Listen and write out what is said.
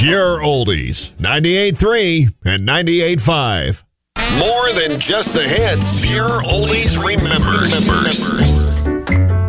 Pure Oldies, 98.3 and 98.5. More than just the hits, Pure Oldies remembers.